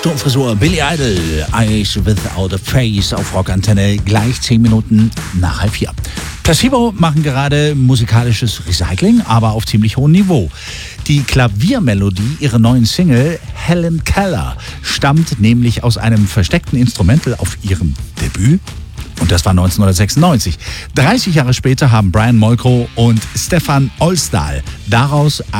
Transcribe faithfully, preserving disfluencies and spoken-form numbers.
Sturmfrisur, Billy Idol, Eyes Without a Face auf Rockantenne, gleich zehn Minuten nach halb vier. Placebo machen gerade musikalisches Recycling, aber auf ziemlich hohem Niveau. Die Klaviermelodie ihrer neuen Single Helen Keller stammt nämlich aus einem versteckten Instrumental auf ihrem Debüt. Und das war neunzehnhundertsechsundneunzig. dreißig Jahre später haben Brian Molko und Stefan Olsdahl daraus